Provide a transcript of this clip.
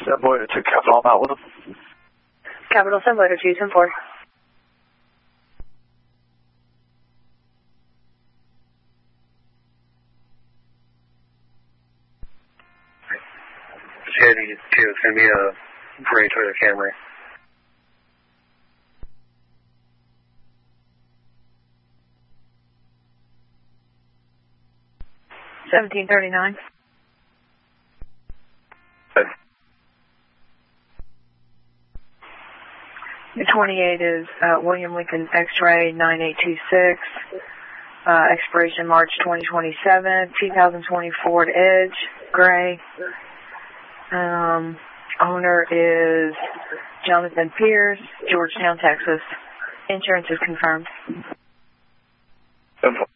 Subway to Capital, I'm out with them. Capital Subway to 274. Chevy 2, it's going to be a gray Toyota Camry. $1739. Okay. The 28 is William Lincoln X-Ray 9826. Expiration March 2027. 2020 Ford Edge, gray. Owner is Jonathan Pierce, Georgetown, Texas. Insurance is confirmed.